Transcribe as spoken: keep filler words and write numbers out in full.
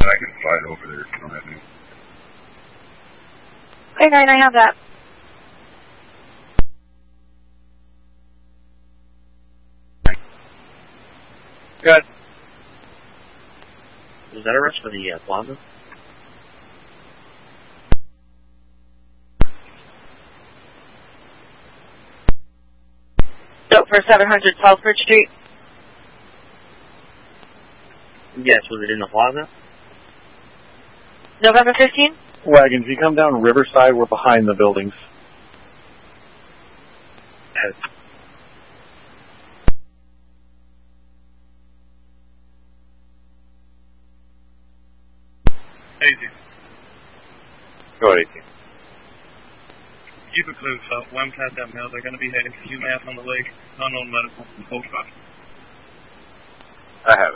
And I can fly it over there if you don't have any. Okay, nine, I have that. Good. Was that a rush for the uh, plaza? So for seven hundred Southbridge Street. Yes, was it in the plaza? November fifteenth? Wagons, you come down Riverside, we're behind the buildings. Yes. eighty. Go ahead, eighteen. Keep it close up. One cat down now. They're going to be heading to UMass on the lake. Unknown medical from Coltrane. I have